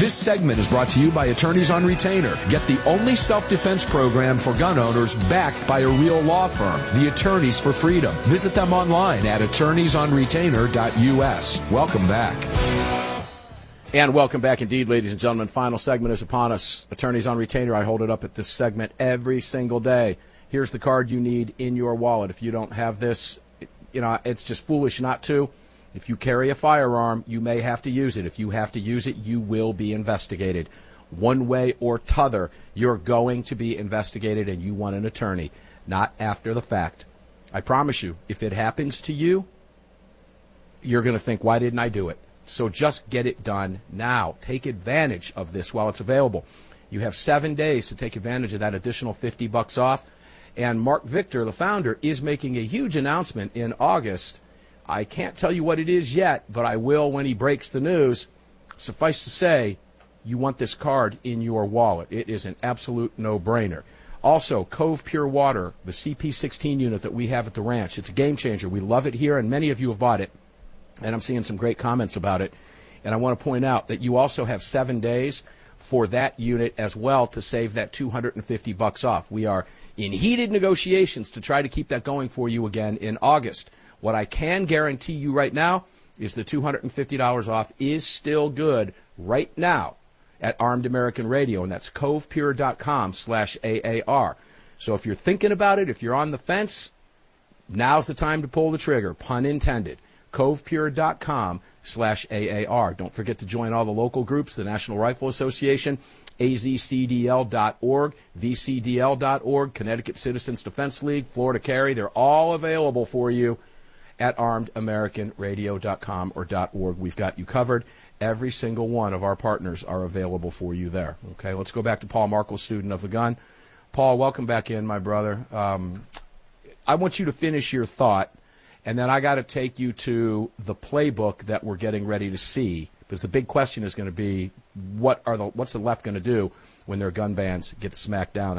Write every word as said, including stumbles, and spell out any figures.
This segment is brought to you by Attorneys on Retainer. Get the only self-defense program for gun owners backed by a real law firm, the Attorneys for Freedom. Visit them online at attorneys on retainer dot U S. Welcome back. And welcome back indeed, ladies and gentlemen. Final segment is upon us. Attorneys on Retainer. I hold it up at this segment every single day. Here's the card you need in your wallet. If you don't have this, you know, it's just foolish not to. If you carry a firearm, you may have to use it. If you have to use it, you will be investigated. One way or t'other, you're going to be investigated, and you want an attorney, not after the fact. I promise you, if it happens to you, you're going to think, why didn't I do it? So just get it done now. Take advantage of this while it's available. You have seven days to take advantage of that additional fifty bucks off. And Mark Victor, the founder, is making a huge announcement in August. I can't tell you what it is yet, but I will when he breaks the news. Suffice to say, you want this card in your wallet. It is an absolute no-brainer. Also, Cove Pure Water, the C P sixteen unit that we have at the ranch. It's a game changer. We love it here, and many of you have bought it. And I'm seeing some great comments about it. And I want to point out that you also have seven days for that unit as well to save that two hundred fifty bucks off. We are in heated negotiations to try to keep that going for you again in August. What I can guarantee you right now is the two hundred fifty dollars off is still good right now at Armed American Radio, and that's covepure.com slash AAR. So if you're thinking about it, if you're on the fence, now's the time to pull the trigger, pun intended. covepure.com slash AAR. Don't forget to join all the local groups, the National Rifle Association, A Z C D L dot org, V C D L dot org, Connecticut Citizens Defense League, Florida Carry. They're all available for you at armed american radio dot com or .org. We've got you covered. Every single one of our partners are available for you there. Okay, let's go back to Paul Markel, student of the gun. Paul, welcome back in, my brother. Um, I want you to finish your thought, and then I got to take you to the playbook that we're getting ready to see, because the big question is going to be, what are the what's the left going to do when their gun bans get smacked down?